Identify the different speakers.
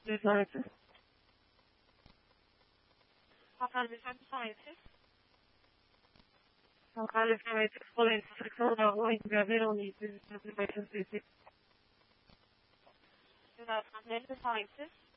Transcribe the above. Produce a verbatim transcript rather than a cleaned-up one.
Speaker 1: The scientist.
Speaker 2: Hanımefendi efendim scientist.
Speaker 1: Hanımefendi efendim explain sexual outline graviton is the vacancy.
Speaker 2: Good afternoon, the scientist.